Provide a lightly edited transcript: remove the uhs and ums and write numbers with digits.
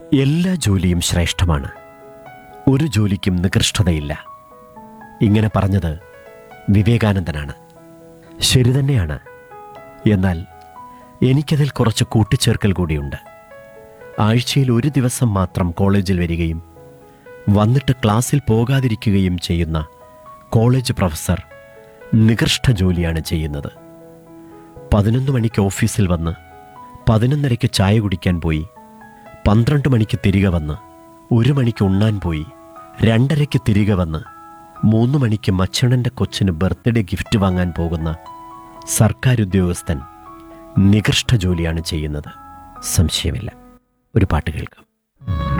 എല്ലാ ജോലിയും ശ്രേഷ്ഠമാണ്, ഒരു ജോലിക്കും നികൃഷ്ടതയില്ല. ഇങ്ങനെ പറഞ്ഞത് വിവേകാനന്ദനാണ്. ശരി തന്നെയാണ്. എന്നാൽ എനിക്കതിൽ കുറച്ച് കൂട്ടിച്ചേർക്കൽ കൂടിയുണ്ട്. ആഴ്ചയിൽ ഒരു ദിവസം മാത്രം കോളേജിൽ വരികയും വന്നിട്ട് ക്ലാസ്സിൽ പോകാതിരിക്കുകയും ചെയ്യുന്ന കോളേജ് പ്രൊഫസർ നികൃഷ്ട ജോലിയാണ് ചെയ്യുന്നത്. 11 മണിക്ക് ഓഫീസിൽ വന്ന് 11:30 ചായ കുടിക്കാൻ പോയി, 12 മണിക്ക് തിരികെ വന്ന് 1 മണിക്ക് ഉണ്ണാൻ പോയി, 2:30 തിരികെ വന്ന് 3 മണിക്ക് മച്ചണൻ്റെ കൊച്ചിന് ബർത്ത്ഡേ ഗിഫ്റ്റ് വാങ്ങാൻ പോകുന്ന സർക്കാർ ഉദ്യോഗസ്ഥൻ നികൃഷ്ട ജോലിയാണ് ചെയ്യുന്നത്. സംശയമില്ല. ഒരു പാട്ട് കേൾക്കാം.